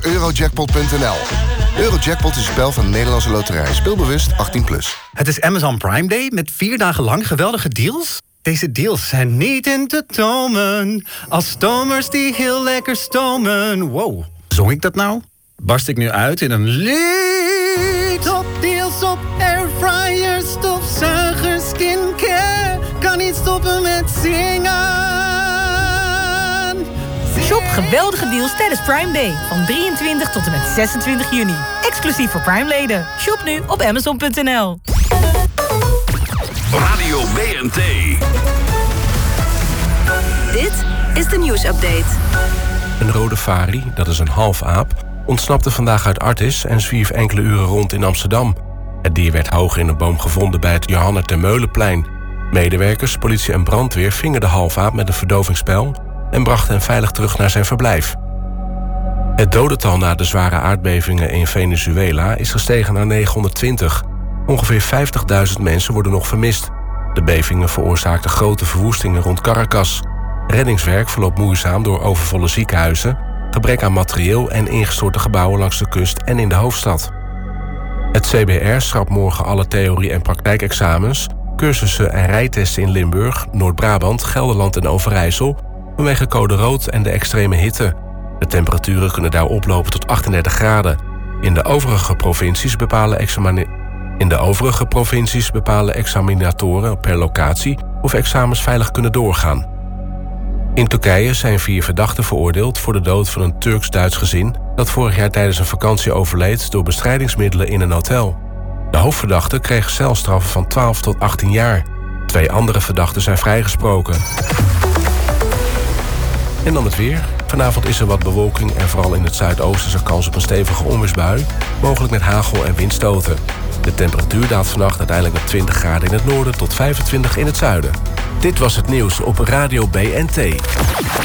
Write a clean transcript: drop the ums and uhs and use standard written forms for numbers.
Eurojackpot.nl. Eurojackpot is een spel van de Nederlandse Loterij. Speelbewust 18+. Het is Amazon Prime Day met 4 dagen lang geweldige deals. Deze deals zijn niet in te tomen. Als stomers die heel lekker stomen. Wow, zong ik dat nou? Barst ik nu uit in een lied? Topdeals op airfryers, stofzuigers, skincare. Kan niet stoppen met zingen. Shop geweldige deals tijdens Prime Day. Van 23 tot en met 26 juni. Exclusief voor Prime-leden. Shop nu op Amazon.nl. Radio BNT. Dit is de nieuwsupdate. Een rode Fari, dat is een halfaap, ontsnapte vandaag uit Artis en zwierf enkele uren rond in Amsterdam. Het dier werd hoog in een boom gevonden bij het Johanna ter Meulenplein. Medewerkers, politie en brandweer vingen de halfaap met een verdovingspijl en brachten hem veilig terug naar zijn verblijf. Het dodental na de zware aardbevingen in Venezuela is gestegen naar 920. Ongeveer 50.000 mensen worden nog vermist. De bevingen veroorzaakten grote verwoestingen rond Caracas. Reddingswerk verloopt moeizaam door overvolle ziekenhuizen, gebrek aan materieel en ingestorte gebouwen langs de kust en in de hoofdstad. Het CBR schrapt morgen alle theorie- en praktijkexamens, cursussen en rijtesten in Limburg, Noord-Brabant, Gelderland en Overijssel vanwege code rood en de extreme hitte. De temperaturen kunnen daar oplopen tot 38 graden. In de overige provincies bepalen examinatoren per locatie of examens veilig kunnen doorgaan. In Turkije zijn 4 verdachten veroordeeld voor de dood van een Turks-Duits gezin dat vorig jaar tijdens een vakantie overleed door bestrijdingsmiddelen in een hotel. De hoofdverdachte kreeg celstraffen van 12 tot 18 jaar. 2 andere verdachten zijn vrijgesproken. En dan het weer. Vanavond is er wat bewolking en vooral in het zuidoosten is er kans op een stevige onweersbui, mogelijk met hagel en windstoten. De temperatuur daalt vannacht uiteindelijk naar 20 graden in het noorden tot 25 in het zuiden. Dit was het nieuws op Radio BNT.